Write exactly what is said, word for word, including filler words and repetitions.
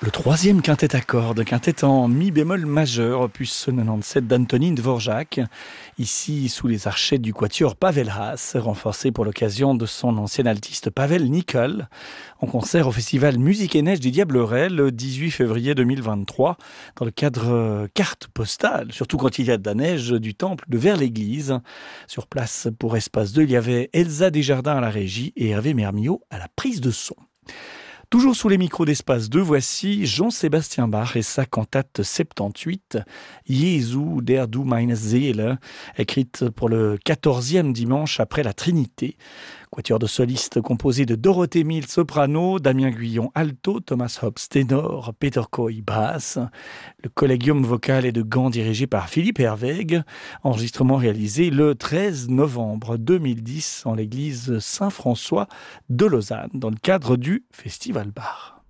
Le troisième quintet à cordes, quintet en mi bémol majeur, opus quatre-vingt-dix-sept d'Antonín Dvořák, ici sous les archettes du quatuor Pavel Haas, renforcé pour l'occasion de son ancien altiste Pavel Nicol, en concert au festival Musique et Neige des Diablerets le dix-huit février deux mille vingt-trois, dans le cadre carte postale, surtout quand il y a de la neige, du temple de vers l'église. Sur place pour Espace deux, il y avait Elsa Desjardins à la régie et Hervé Mermiot à la prise de son. Toujours sous les micros d'Espace deux, voici Jean-Sébastien Bach et sa cantate soixante-dix-huit, Jesu der du meine Seele, écrite pour le quatorzième dimanche après la Trinité. Quatuor de solistes composé de Dorothée Mille soprano, Damien Guyon alto, Thomas Hobbs ténor, Peter Coy basse. Le collégium vocal est de Gand dirigé par Philippe Herweg. Enregistrement réalisé le treize novembre deux mille dix en l'église Saint-François de Lausanne dans le cadre du Festival Bach.